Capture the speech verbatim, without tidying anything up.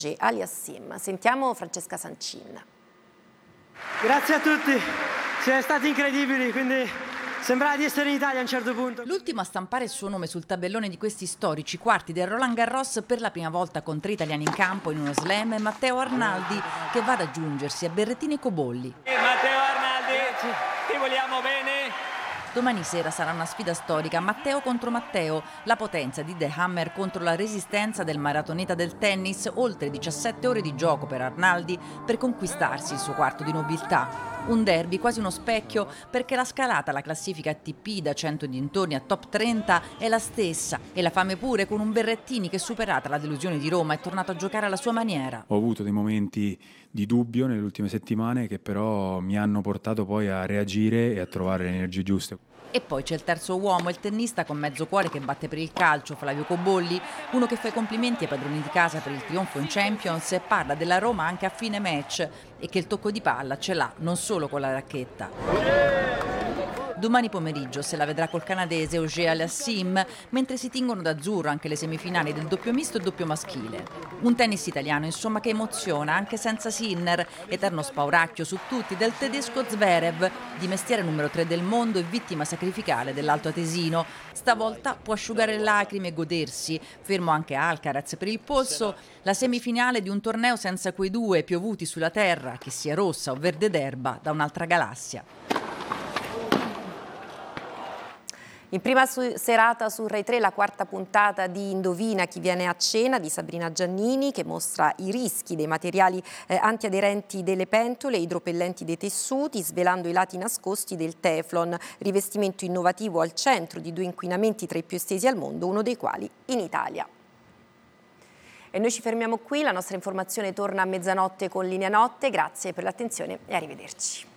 Aliassim. Sentiamo Francesca Sancin. Grazie a tutti, siete stati incredibili, quindi sembrava di essere in Italia a un certo punto. L'ultimo a stampare il suo nome sul tabellone di questi storici quarti del Roland Garros per la prima volta con tre italiani in campo in uno slam è Matteo Arnaldi, che va ad aggiungersi a Berrettini e Cobolli. Matteo Arnaldi, ti vogliamo bene. Domani sera sarà una sfida storica, Matteo contro Matteo, la potenza di The Hammer contro la resistenza del maratoneta del tennis, oltre diciassette ore di gioco per Arnaldi per conquistarsi il suo quarto di nobiltà. Un derby, quasi uno specchio, perché la scalata alla classifica A T P da cento dintorni a top trenta è la stessa, e la fame pure, con un Berrettini che, superata la delusione di Roma, è tornato a giocare alla sua maniera. Ho avuto dei momenti di dubbio nelle ultime settimane che però mi hanno portato poi a reagire e a trovare le energie giuste. E poi c'è il terzo uomo, il tennista con mezzo cuore che batte per il calcio, Flavio Cobolli, uno che fa i complimenti ai padroni di casa per il trionfo in Champions e parla della Roma anche a fine match e che il tocco di palla ce l'ha non solo con la racchetta. Domani pomeriggio se la vedrà col canadese Auger Aliassim, mentre si tingono d'azzurro anche le semifinali del doppio misto e doppio maschile. Un tennis italiano insomma che emoziona anche senza Sinner, eterno spauracchio su tutti del tedesco Zverev, di mestiere numero tre del mondo e vittima sacrificale dell'Alto Atesino. Stavolta può asciugare le lacrime e godersi, fermo anche Alcaraz per il polso, la semifinale di un torneo senza quei due piovuti sulla terra, che sia rossa o verde d'erba, da un'altra galassia. In prima su- serata su Rai tre la quarta puntata di Indovina chi viene a cena di Sabrina Giannini, che mostra i rischi dei materiali eh, antiaderenti delle pentole e idropellenti dei tessuti, svelando i lati nascosti del Teflon, rivestimento innovativo al centro di due inquinamenti tra i più estesi al mondo, uno dei quali in Italia. E noi ci fermiamo qui, la nostra informazione torna a mezzanotte con Linea Notte, grazie per l'attenzione e arrivederci.